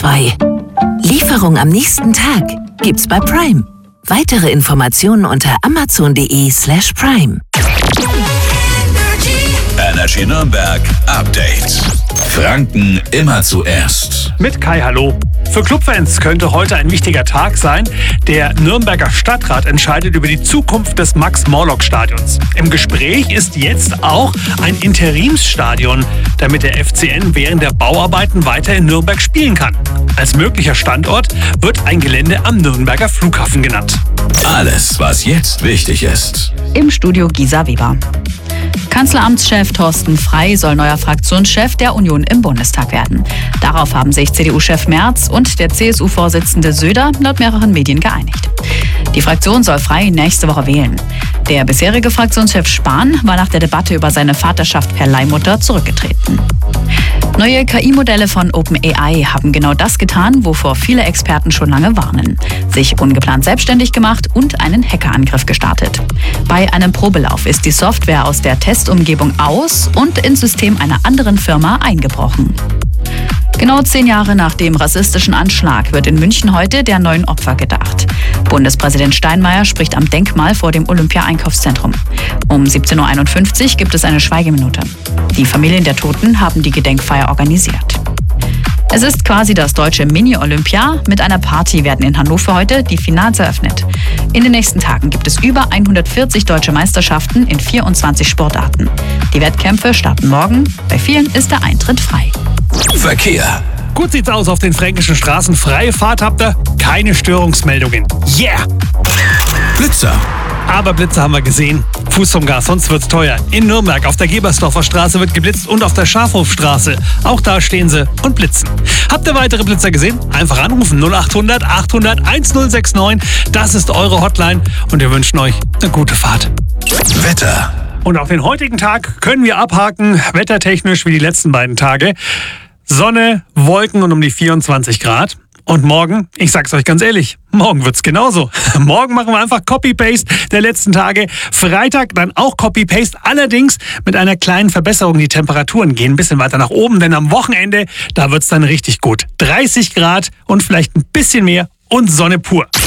2. Lieferung am nächsten Tag gibt's bei Prime. Weitere Informationen unter amazon.de/prime. Energy Nürnberg Update. Franken immer zuerst. Mit Kai, hallo. Für Clubfans könnte heute ein wichtiger Tag sein. Der Nürnberger Stadtrat entscheidet über die Zukunft des Max-Morlock-Stadions. Im Gespräch ist jetzt auch ein Interimsstadion, damit der FCN während der Bauarbeiten weiter in Nürnberg spielen kann. Als möglicher Standort wird ein Gelände am Nürnberger Flughafen genannt. Alles, was jetzt wichtig ist. Im Studio Gisa Weber. Kanzleramtschef Thorsten Frey soll neuer Fraktionschef der Union im Bundestag werden. Darauf haben sich CDU-Chef Merz und der CSU-Vorsitzende Söder laut mehreren Medien geeinigt. Die Fraktion soll Frey nächste Woche wählen. Der bisherige Fraktionschef Spahn war nach der Debatte über seine Vaterschaft per Leihmutter zurückgetreten. Neue KI-Modelle von OpenAI haben genau das getan, wovor viele Experten schon lange warnen. Sich ungeplant selbstständig gemacht und einen Hackerangriff gestartet. Bei einem Probelauf ist die Software aus der Testumgebung aus und ins System einer anderen Firma eingebrochen. Genau 10 Jahre nach dem rassistischen Anschlag wird in München heute der 9 Opfer gedacht. Bundespräsident Steinmeier spricht am Denkmal vor dem Olympia-Einkaufszentrum. Um 17.51 Uhr gibt es eine Schweigeminute. Die Familien der Toten haben die Gedenkfeier organisiert. Es ist quasi das deutsche Mini-Olympia. Mit einer Party werden in Hannover heute die Finals eröffnet. In den nächsten Tagen gibt es über 140 deutsche Meisterschaften in 24 Sportarten. Die Wettkämpfe starten morgen. Bei vielen ist der Eintritt frei. Verkehr. Gut sieht's aus auf den fränkischen Straßen. Freie Fahrt habt ihr, keine Störungsmeldungen. Yeah! Blitzer. Aber Blitze haben wir gesehen. Fuß vom Gas, sonst wird's teuer. In Nürnberg auf der Gebersdorfer Straße wird geblitzt und auf der Schafhofstraße. Auch da stehen sie und blitzen. Habt ihr weitere Blitzer gesehen? Einfach anrufen 0800 800 1069. Das ist eure Hotline und wir wünschen euch eine gute Fahrt. Wetter. Und auch den heutigen Tag können wir abhaken, wettertechnisch wie die letzten beiden Tage. Sonne, Wolken und um die 24 Grad. Und morgen, ich sag's euch ganz ehrlich, morgen wird's genauso. Morgen machen wir einfach Copy-Paste der letzten Tage. Freitag dann auch Copy-Paste, allerdings mit einer kleinen Verbesserung. Die Temperaturen gehen ein bisschen weiter nach oben, denn am Wochenende, da wird's dann richtig gut. 30 Grad und vielleicht ein bisschen mehr und Sonne pur.